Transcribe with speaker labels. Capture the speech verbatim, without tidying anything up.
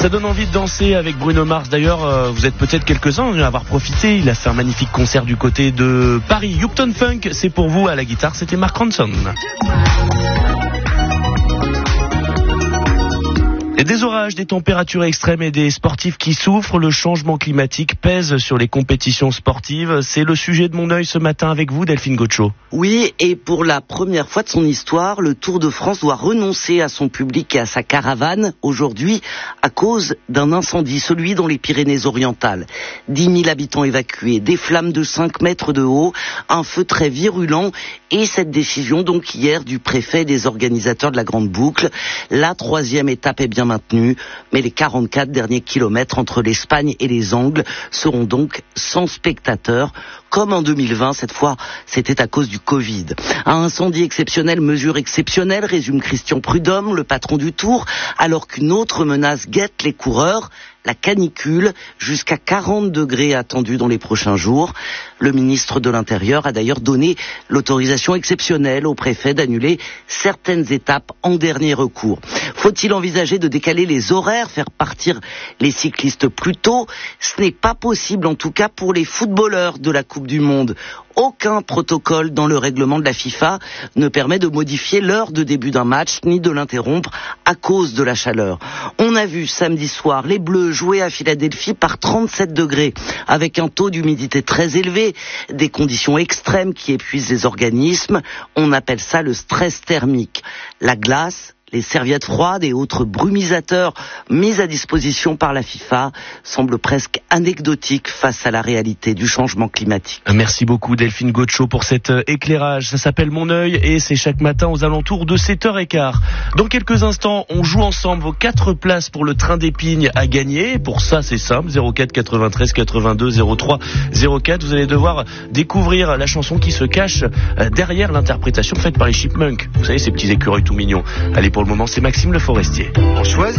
Speaker 1: Ça donne envie de danser avec Bruno Mars. D'ailleurs, euh, vous êtes peut-être quelques-uns à avoir profité. Il a fait un magnifique concert du côté de Paris. Upton Funk, c'est pour vous. À la guitare, c'était Mark Ronson. Et des orages, des températures extrêmes et des sportifs qui souffrent, le changement climatique pèse sur les compétitions sportives. C'est le sujet de mon œil ce matin avec vous, Delphine Gaucho.
Speaker 2: Oui, et pour la première fois de son histoire, le Tour de France doit renoncer à son public et à sa caravane aujourd'hui à cause d'un incendie, celui dans les Pyrénées-Orientales. dix mille habitants évacués, des flammes de cinq mètres de haut, un feu très virulent et cette décision donc hier du préfet et des organisateurs de la Grande Boucle. La troisième étape est bien maintenue, mais les quarante-quatre derniers kilomètres entre l'Espagne et les Angles seront donc sans spectateurs, comme en deux mille vingt, cette fois c'était à cause du Covid. Un incendie exceptionnel, mesure exceptionnelle, résume Christian Prudhomme, le patron du Tour, alors qu'une autre menace guette les coureurs, la canicule, jusqu'à quarante degrés attendus dans les prochains jours. Le ministre de l'Intérieur a d'ailleurs donné l'autorisation exceptionnelle au préfet d'annuler certaines étapes en dernier recours. Faut-il envisager de décaler les horaires, faire partir les cyclistes plus tôt? Ce n'est pas possible, en tout cas pour les footballeurs de la Coupe du Monde. Aucun protocole dans le règlement de la FIFA ne permet de modifier l'heure de début d'un match, ni de l'interrompre à cause de la chaleur. On a vu samedi soir les Bleus jouer à Philadelphie par trente-sept degrés, avec un taux d'humidité très élevé, des conditions extrêmes qui épuisent les organismes. On appelle ça le stress thermique. La glace, les serviettes froides et autres brumisateurs mis à disposition par la FIFA semblent presque anecdotiques face à la réalité du changement climatique.
Speaker 1: Merci beaucoup Delphine Gaucho pour cet éclairage. Ça s'appelle Mon œil et c'est chaque matin aux alentours de sept heures quinze. Dans quelques instants, on joue ensemble vos quatre places pour le train d'Épines à gagner. Pour ça, c'est simple, zéro quatre quatre-vingt-treize quatre-vingt-deux zéro trois zéro quatre. Vous allez devoir découvrir la chanson qui se cache derrière l'interprétation faite par les Chipmunks. Vous savez, ces petits écureuils tout mignons. Allez, pour le moment, c'est Maxime Le Forestier.
Speaker 3: On choisit